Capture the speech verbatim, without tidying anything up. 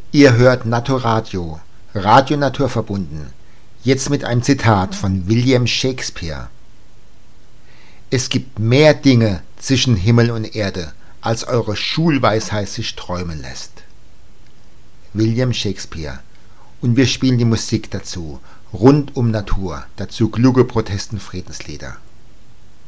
Ihr hört Naturadio, Radio Naturverbunden, jetzt mit einem Zitat von William Shakespeare. Es gibt mehr Dinge zwischen Himmel und Erde, als eure Schulweisheit sich träumen lässt. William Shakespeare. Und wir spielen die Musik dazu, rund um Natur, dazu kluge Protest- und Friedenslieder.